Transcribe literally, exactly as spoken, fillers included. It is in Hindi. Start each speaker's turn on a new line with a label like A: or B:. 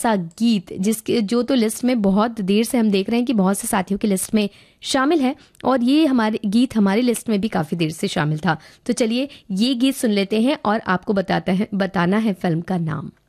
A: सा गीत जिसके जो तो लिस्ट में बहुत देर से हम देख रहे हैं कि बहुत से साथियों की लिस्ट में शामिल है, और ये हमारे गीत हमारी लिस्ट में भी काफ़ी देर से शामिल था। तो चलिए ये गीत सुन लेते हैं और आपको बताता है बताना है फिल्म का नाम।